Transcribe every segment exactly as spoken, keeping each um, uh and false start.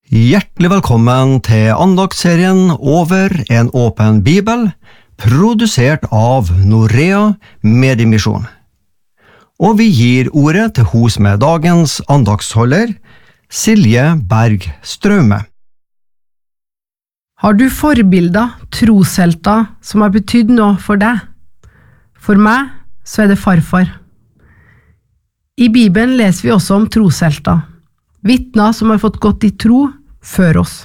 Hjertelig velkommen til andaktsserien Over en åpen bibel, produsert av Norea Mediemisjon. Og vi gir ordet til hos med dagens andaktsholder, Silje Berg Straume. Har du forbilder, troshelter som har betydd noe for deg? For meg så er det farfar. I Bibelen leser vi også om troshelter, vittner som har fått gått i tro før oss.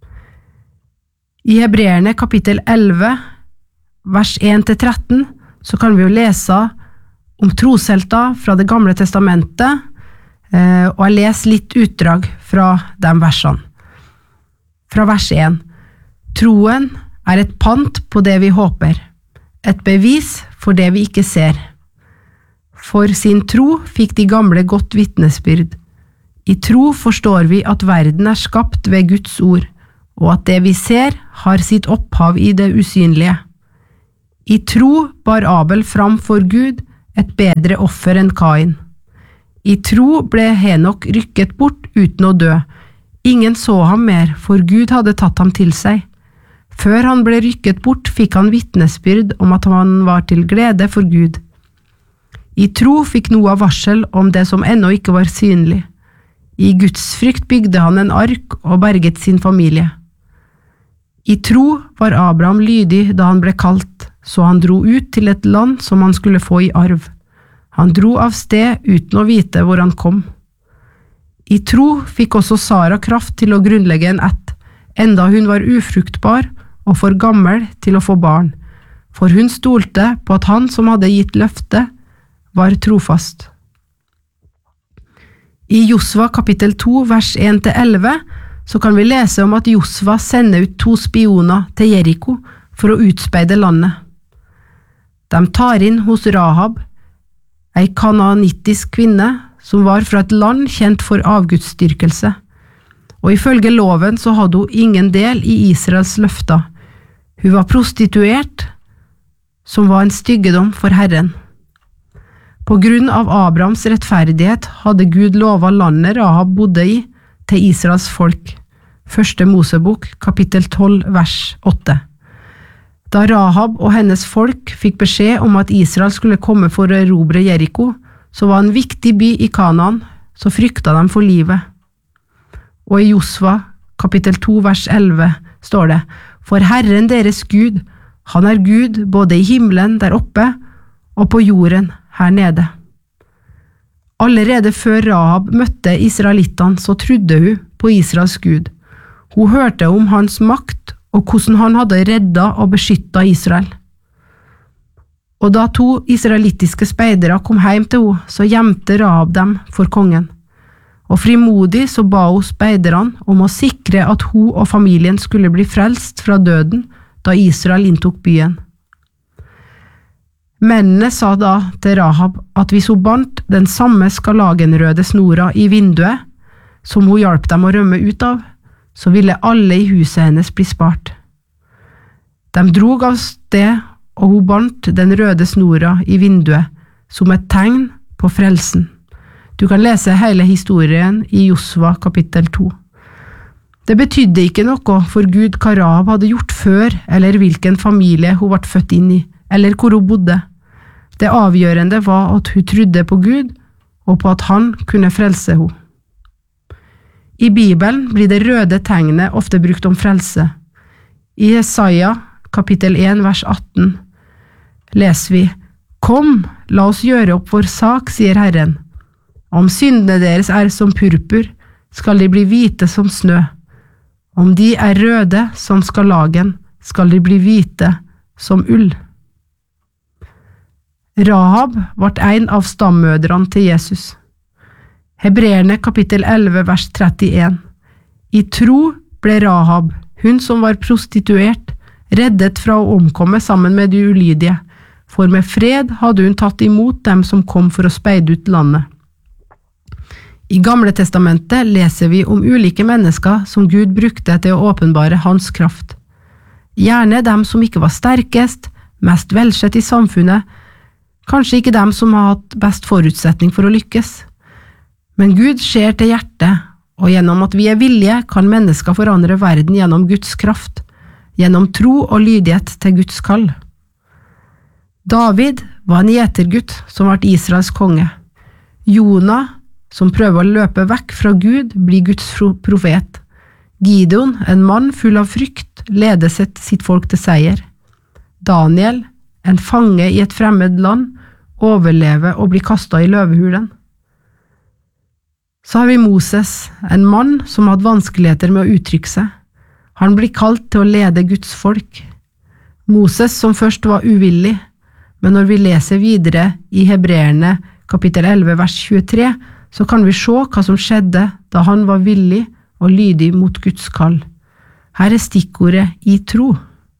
I Hebreerne kapittel elleve, vers en til tretten, så kan vi jo lese om troshelter fra det gamle testamentet, og jeg leser litt utdrag fra de versene. Fra vers en. Troen er et pant på det vi håper, et bevis for det vi ikke ser. For sin tro fikk de gamle godt vitnesbyrd. I tro forstår vi at verden er skapt ved Guds ord, og at det vi ser har sitt opphav i det usynlige. I tro bar Abel fram for Gud et bedre offer enn Kain. I tro ble Henok rykket bort uten å dø. Ingen så ham mer, for Gud hadde tatt ham til seg. Før han ble rykket bort, fikk han vitnesbyrd om at han var til glede for Gud. I tro fikk Noah varsel om det som ennå ikke var synlig. I Guds frykt bygde han en ark og berget sin familie. I tro var Abraham lydig da han ble kalt, så han dro ut til et land som han skulle få i arv. Han dro av sted uten å vite hvor han kom. I tro fikk også Sara kraft til å grunnlegge en ett, enda hun var ufruktbar og for gammel til å få barn, for hun stolte på at han som hadde gitt løfte, var trofast. I Josva kapittel to, vers en til elleve, så kan vi lese om at Josva sender ut to spioner til Jeriko for å utspeide landet. De tar inn hos Rahab, ei kananittisk kvinne som var fra et land kjent for avgudsdyrkelse, og ifølge loven så hadde hun ingen del i Israels løfter. Hun var prostituert, som var en styggedom for Herren. På grunn av Abrahams rettferdighet hadde Gud lovet landet Rahab bodde i til Israels folk. Første Mosebok, kapittel tolv, vers åtte. Da Rahab og hennes folk fikk beskjed om at Israel skulle komme for å erobre Jeriko, så var en viktig by i Kanaan, så frykta de for livet. Og i Josva, kapittel to, vers elleve, står det, «For Herren deres Gud, han er Gud både i himmelen der oppe og på jorden her nede.» Allerede før Rahab møtte israelittene, så trodde hun på Israels Gud. Hun hørte om hans makt og hvordan han hadde reddet og beskyttet Israel. Og da to israelittiske speidere kom hjem til henne, så gjemte Rahab dem for kongen. Og frimodig så ba hun speiderne om å sikre at hun og familien skulle bli frelst fra døden da Israel inntok byen. Mennene sa da til Rahab at hvis hun bandt den samme skarlagenrøde snora i vinduet, som hun hjalp dem å rømme ut av, så ville alle i huset hennes bli spart. De drog av sted, og hun bandt den røde snora i vinduet, som et tegn på frelsen. Du kan lese hele historien i Josva kapittel to. Det betydde ikke noe for Gud hva Rahab hadde gjort før, eller hvilken familie hun ble født inn i, eller hvor hun bodde. Det avgjørende var at hun trodde på Gud, og på at han kunne frelse henne. I Bibelen blir det røde tegnet ofte brukt om frelse. I Jesaja, kapittel en, vers atten, leser vi, «Kom, la oss gjøre opp vår sak, sier Herren. Om syndene deres er som purpur, skal de bli hvite som snø. Om de er røde som skarlagen, skal de bli hvite som ull.» Rahab ble en av stammødrene til Jesus. Hebreerne kapittel elleve, vers trettien. I tro ble Rahab, hun som var prostituert, reddet fra å omkomme sammen med de ulydige, for med fred hadde hun tatt imot dem som kom for å speide ut landet. I Gamle testamentet leser vi om ulike mennesker som Gud brukte til å åpenbare hans kraft. Gjerne dem som ikke var sterkest, mest velsett i samfunnet, kanskje ikke dem som har hatt best forutsetning for å lykkes. Men Gud ser til hjertet, og gjennom at vi er villige kan mennesker forandre verden gjennom Guds kraft, gjennom tro og lydighet til Guds kall. David var en gjetergutt som ble Israels konge. Jonah, som prøver å løpe vekk fra Gud, blir Guds profet. Gideon, en mann full av frykt, leder sitt, sitt folk til seier. Daniel, en fange i et fremmed land, overlever og blir kastet i løvehulen. Så har vi Moses, en mann som hadde vanskeligheter med å uttrykke seg. Han blir kalt til å lede Guds folk. Moses som først var uvillig, men når vi leser videre i Hebreerne kapittel elleve vers tjuetre, så kan vi se hva som skjedde da han var villig og lydig mot Guds kall. Her er stikkordet i tro.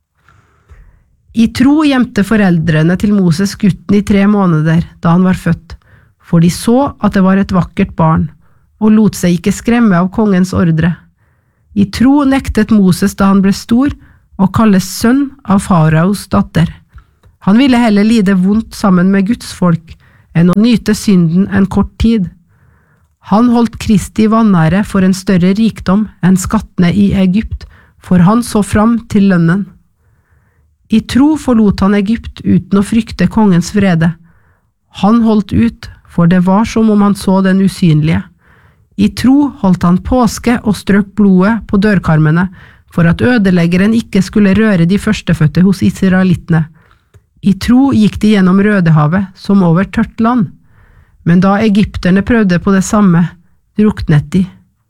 I tro gjemte foreldrene til Moses gutten i tre måneder da han var født, for de så at det var et vakkert barn, og lot seg ikke skremme av kongens ordre. I tro nektet Moses da han ble stor, og kalles sønn av faraos datter. Han ville heller lide vondt sammen med Guds folk, enn å nyte synden en kort tid. Han holdt Kristi vanære for en større rikdom enn skattene i Egypt, for han så fram til lønnen. I tro forlot han Egypt uten å frykte kongens vrede. Han holdt ut, for det var som om han så den usynlige. I tro holdt han påske og strøk blodet på dørkarmene, for at ødeleggeren ikke skulle røre de førstefødte hos israelittene. I tro gikk de gjennom Rødehavet som over tørt land, men da egypterne prøvde på det samme, druknet de.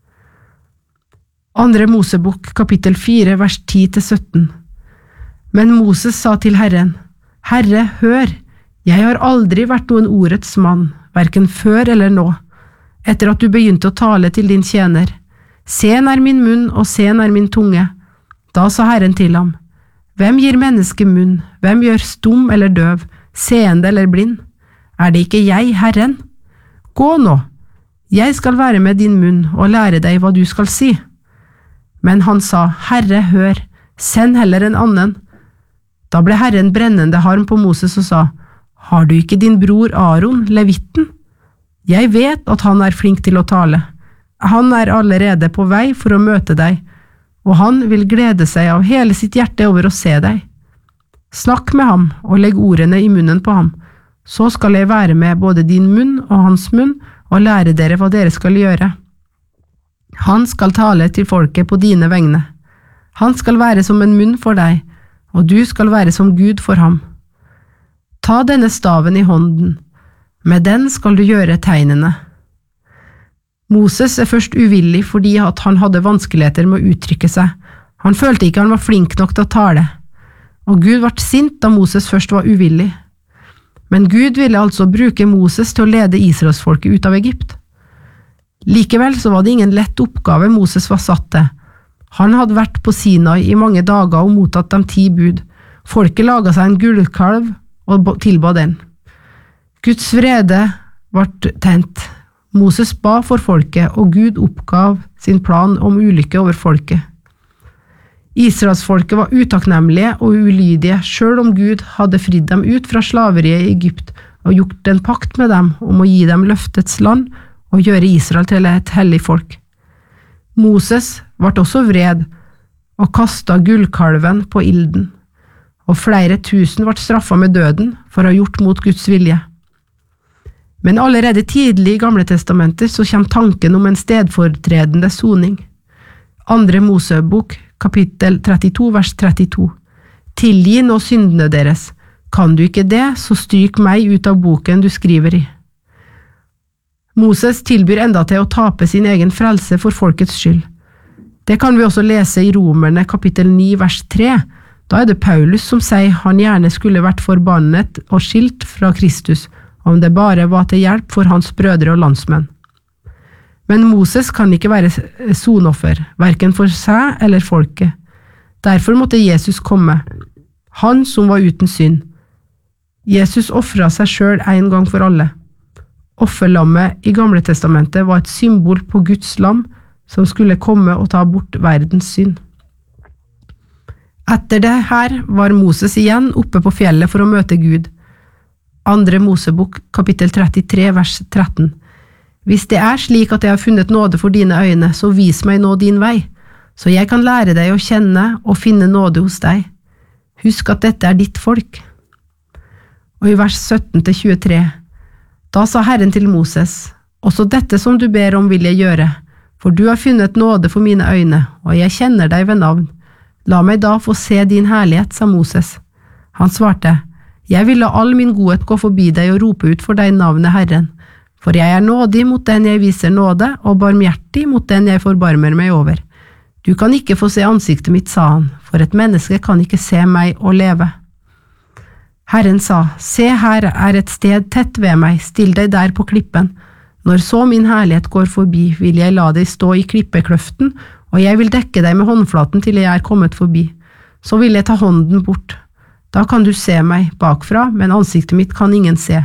Andre Mosebok, kapittel fire, vers ti til sytten. Men Moses sa til Herren, «Herre, hør, jeg har aldri vært noen ordets mann, hverken før eller nå, etter at du begynte å tale til din tjener. Sen er min munn, og sen er min tunge.» Da sa Herren til ham, «Hvem gir menneske munn? Hvem gjør stum eller døv, seende eller blind? Er det ikke jeg, Herren? Gå nå, jeg skal være med din munn og lære deg hva du skal si.» Men han sa, «Herre, hør, send heller en annen.» Da ble Herren brennende harm på Moses og sa, «Har du ikke din bror Aaron, levitten? Jeg vet at han er flink til å tale. Han er allerede på vei for å møte deg, og han vil glede seg av hele sitt hjerte over å se deg. Snakk med ham og legg ordene i munnen på ham, så skal jeg være med både din munn og hans munn og lære dere hva dere skal gjøre. Han skal tale til folket på dine vegne. Han skal være som en munn for deg, og du skal være som Gud for ham. Ta denne staven i hånden, med den skal du gjøre tegnene. Moses er først uvillig fordi at han hadde vanskeligheter med å uttrykke seg. Han følte ikke han var flink nok til å tale, og Gud ble sint da Moses først var uvillig. Men Gud ville altså bruke Moses til å lede Israelsfolket ut av Egypt. Likevel så var det ingen lett oppgave Moses var satt til. Han hadde vært på Sinai i mange dager og mottatt de ti bud. Folket laget seg en gullkalv og tilba den. Guds vrede ble tent. Moses ba for folket, og Gud oppgav sin plan om ulykke over folket. Israelsfolket var utakknemlige og ulydige, selv om Gud hadde fridd dem ut fra slaveriet i Egypt og gjort en pakt med dem om å gi dem løftets land og gjøre Israel til et hellig folk. Moses ble også vred og kastet gullkalven på ilden, og flere tusen ble straffet med døden for å ha gjort mot Guds vilje. Men allerede tidlig i Gamle Testamentet så kommer tanken om en stedfortredende soning. Andre Mosebok, kapittel trettito, vers trettito. Tilgi nå syndene deres. Kan du ikke det, så stryk meg ut av boken du skriver i. Moses tilbyr enda til å tape sin egen frelse for folkets skyld. Det kan vi også lese i Romerne kapittel ni, vers tre. Da er det Paulus som sier han gjerne skulle vært forbannet og skilt fra Kristus, om det bare var til hjelp for hans brødre og landsmenn. Men Moses kan ikke være sonoffer, hverken for seg eller folket. Derfor måtte Jesus komme, han som var uten synd. Jesus offret seg selv en gang for alle. Offerlammet i Gamle Testamentet var et symbol på Guds lam, som skulle komme og ta bort verdens synd. Etter det her var Moses igjen oppe på fjellet for å møte Gud. Andre Mosebok, kapittel trettitre, vers tretten. Hvis det er slik at jeg har funnet nåde for dine øyne, så vis meg nå din vei, så jeg kan lære deg å kjenne og finne nåde hos deg. Husk at dette er ditt folk. Og i vers sytten til tjuetre, da sa Herren til Moses, også dette som du ber om vil jeg gjøre, for du har funnet nåde for mine øyne, og jeg kjenner deg ved navn. La meg da få se din herlighet, sa Moses. Han svarte, jeg vil la all min godhet gå forbi deg og rope ut for deg navnet Herren, for jeg er nådig mot den jeg viser nåde, og barmhjertig mot den jeg forbarmer meg over. Du kan ikke få se ansiktet mitt, sa han, for et menneske kan ikke se meg og leve. Herren sa, se her er et sted tett ved meg, still deg der på klippen. Når så min herlighet går forbi, vil jeg la deg stå i klippekløften, og jeg vil dekke deg med håndflaten til jeg er kommet forbi. Så vil jeg ta hånden bort. Da kan du se meg bakfra, men ansiktet mitt kan ingen se.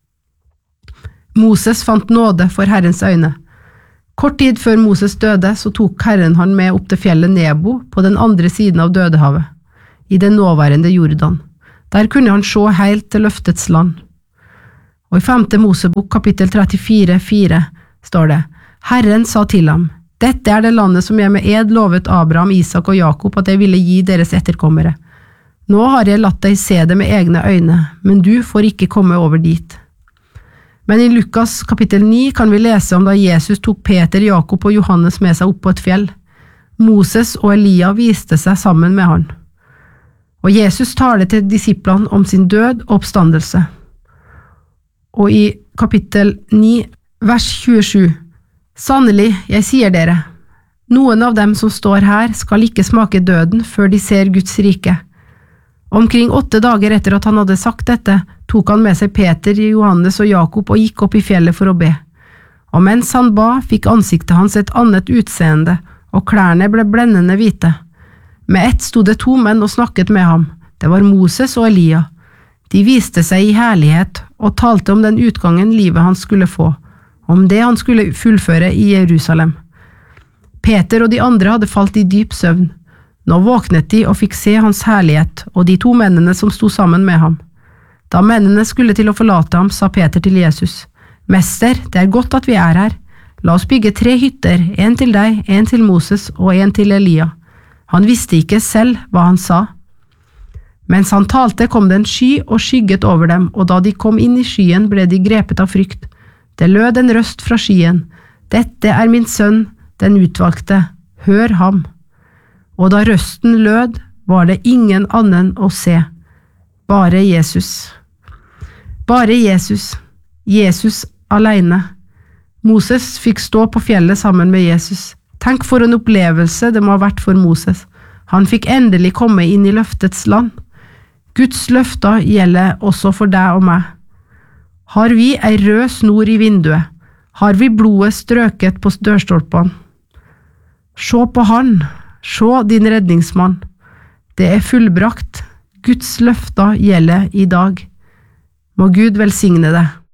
Moses fant nåde for Herrens øyne. Kort tid før Moses døde, så tok Herren han med opp til fjellet Nebo på den andre siden av Dødehavet, i det nåværende Jordan. Der kunne han se helt til løftets land. Og i femte Mosebok kapittel trettifire, fire står det, Herren sa til ham, dette er det landet som jeg med ed lovet Abraham, Isak og Jakob at jeg ville gi deres etterkommere. Nå har jeg latt deg se det med egne øyne, men du får ikke komme over dit. Men i Lukas kapittel ni kan vi lese om da Jesus tok Peter, Jakob og Johannes med seg opp på et fjell. Moses og Elia viste seg sammen med han. Og Jesus taler til disiplene om sin død og oppstandelse. Og i kapittel ni, vers tjuesju, Sannelig, jeg sier dere, noen av dem som står her skal ikke smake døden før de ser Guds rike. Omkring åtte dager etter at han hadde sagt dette, tok han med seg Peter, Johannes og Jakob og gikk opp i fjellet for å be. Og mens han ba, fikk ansiktet hans et annet utseende, og klærne ble blendende hvite. Med ett stod det to menn og snakket med ham. Det var Moses og Elia. De viste seg i herlighet og talte om den utgangen livet han skulle få, om det han skulle fullføre i Jerusalem. Peter og de andre hadde falt i dyp søvn. Nå våknet de og fikk se hans herlighet og de to mennene som sto sammen med ham. Da mennene skulle til å forlate ham, sa Peter til Jesus, Mester, det er godt at vi er her. La oss bygge tre hytter, en til deg, en til Moses og en til Elia. Han visste ikke selv hva han sa. Mens han talte kom det en sky og skygget over dem, og da de kom inn i skyen ble de grepet av frykt. Det lød en røst fra skyen. Dette er min sønn, den utvalgte. Hør ham. Og da røsten lød, var det ingen annen å se. Bare Jesus. Bare Jesus. Jesus alene. Moses fikk stå på fjellet sammen med Jesus. Tenk for en opplevelse det må ha vært for Moses. Han fikk endelig komme inn i løftets land. Guds løfter gjelder også for deg og meg. Har vi ei rød snor i vinduet? Har vi blodet strøket på dørstolpene? Se på han, se din redningsmann. Det er fullbrakt. Guds løfter gjelder i dag. Må Gud velsigne deg.